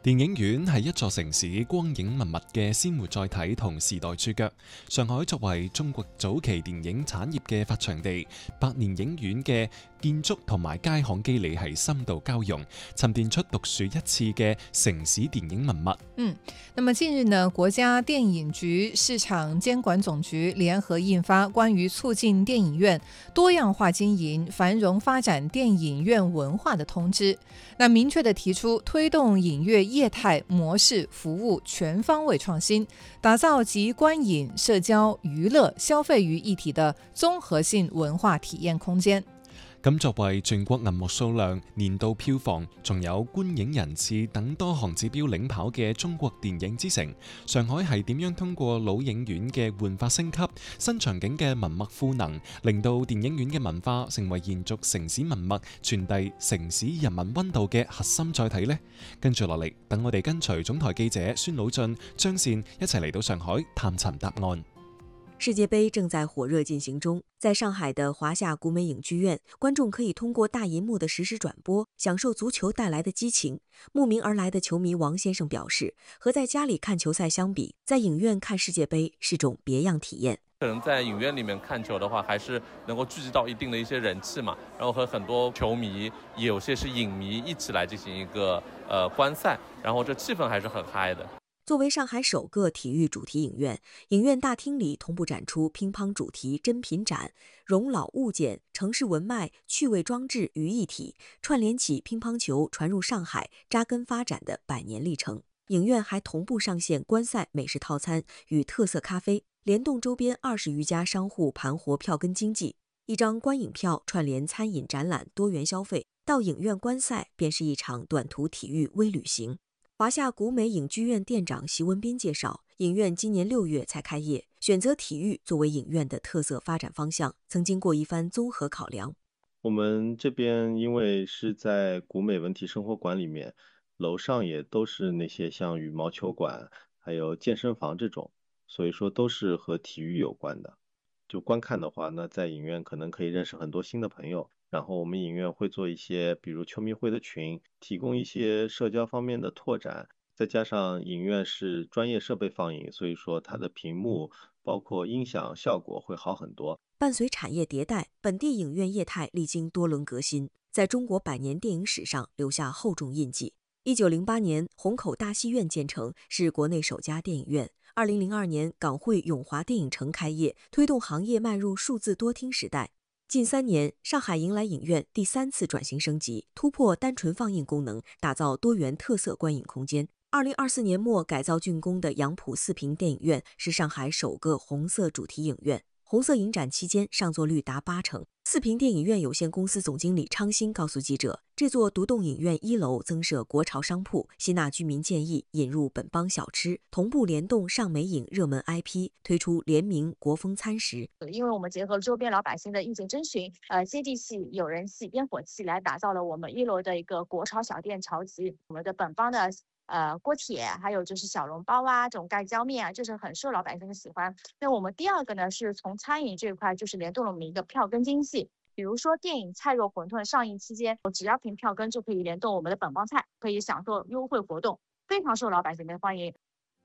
電影院係一座城市光影文物嘅鮮活載體同時代注腳。上海作為中國早期電影產業嘅發祥地，百年影院嘅建築同埋街巷肌理係深度交融，沉澱出獨樹一幟嘅城市電影文物。 那麼近日呢，國家電影局市場監管總局聯合印發關於促進電影院多樣化經營、繁榮發展電影院文化的通知。那明確地提出推動影院業態模式服務全方位創新，打造集觀影、社交、娛樂、消費於一體的綜合性文化體驗空間。 咁作為全國銀幕數量、年度票房，仲有觀影人次等多項指標領跑嘅中國電影之城，上海係點樣通過老影院嘅煥發升級、新場景嘅文物賦能，令到電影院嘅文化成為延續城市文物、傳遞城市人民溫度嘅核心載體呢？跟住落嚟，等我哋跟隨總台記者孫老俊、張善一齊嚟到上海探尋答案。 世界杯正在火熱進行中，在上海的華夏古美影劇院，觀眾可以通過大銀幕的實時轉播，享受足球帶來的激情。慕名而來的球迷王先生表示，和在家裡看球賽相比，在影院看世界杯是種別樣體驗。 可能在影院裡面看球的話，還是能夠聚集到一定的一些人氣嘛，然後和很多球迷，也有些是影迷一起來進行一個觀賽，然後這氣氛還是很嗨的。 作為上海首個體育主題影院，影院大廳裡同步展出乒乓主題珍品展，融老物件、城市文脈、趣味裝置於一體，串聯起乒乓球傳入上海、扎根發展的百年歷程。影院還同步上線觀賽美食套餐與特色咖啡，聯動周邊20餘家商戶盤活票根經濟。一張觀影票串聯餐飲展覽多元消費，到影院觀賽便是一場短途體育微旅行。華夏古美影劇院店長席文斌介紹，影院今年6月才開業，選擇體育作為影院的特色發展方向，曾經過一番綜合考量。 我們這邊因為是在古美文體生活館裡面，樓上也都是那些像羽毛球館，還有健身房這種，所以說都是和體育有關的。就觀看的話呢，在影院可能可以認識很多新的朋友。然後我們影院會做一些，比如球迷會的群，提供一些社交方面的拓展。再加上影院是專業設備放映，所以說它的屏幕包括音響效果會好很多。 伴隨產業迭代，本地影院業態歷經多輪革新，在中國百年電影史上留下厚重印記。1908年，虹口大戲院建成，是國內首家電影院。2002年，港匯永華電影城開業，推動行業邁入數字多廳時代。近3年，上海迎來影院第3次轉型升級，突破單純放映功能，打造多元特色觀影空間。2024年末改造竣工的楊浦4屏電影院是上海首個紅色主題影院，紅色影展期間上座率達80%。4屏電影院有限公司總經理昌鑫告訴記者，這座獨棟影院1樓增設國潮商鋪，吸納居民建議引入本幫小吃，同步聯動上美影熱門 IP， 推出聯名國風餐食。 因為我們結合周邊老百姓的意見徵詢，接地氣、有人氣、煙火氣，來打造了我們1樓的一個國潮小店潮集。我們的本幫的鍋貼，還有就是小籠包啊，這種蓋澆麵啊，就是很受老百姓的喜歡。那我們第二個呢，是從餐飲這一塊，就是聯動了我們一個票根經濟。比如說電影菜肉餛飩上映期間，只要憑票根就可以聯動我們的本幫菜，可以享受優惠活動，非常受老百姓的歡迎。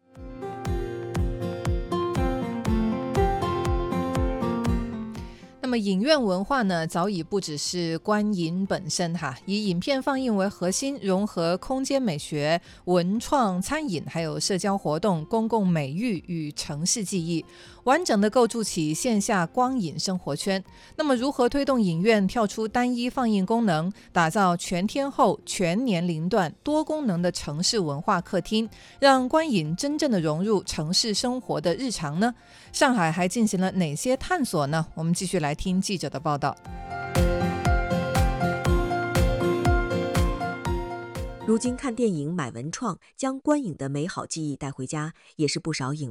那麼影院文化呢，早已不只是觀影本身以影片放映為核心，融合空間美學、文創、餐飲，還有社交活動、公共美育與城市記憶，完整的構築起線下光影生活圈。那麼如何推動影院跳出單一放映功能，打造全天候、全年齡段、多功能的城市文化客廳，讓觀影真正的融入城市生活的日常呢？上海還進行了哪些探索呢？我們繼續來聽記者的報道。 如今看電影買文創，將觀影的美好記憶帶回家，也是不少影